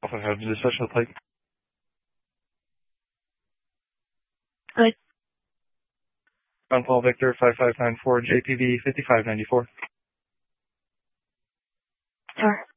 Also have the discussion with Pike. Good. On Paul Victor 5594 JPB 5594. Sure.